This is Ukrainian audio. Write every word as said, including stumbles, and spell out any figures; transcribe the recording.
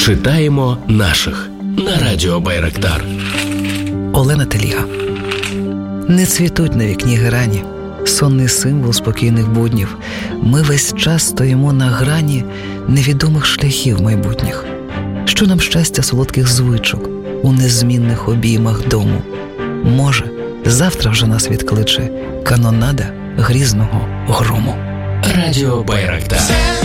Читаємо наших на радіо Байрактар. Олена Теліга. Не цвітуть на вікні герані, сонний символ спокійних буднів. Ми весь час стоїмо на грані невідомих шляхів майбутніх. Що нам щастя солодких звичок у незмінних обіймах дому? Може, завтра вже нас відкличе канонада грізного грому. Радіо Байрактар.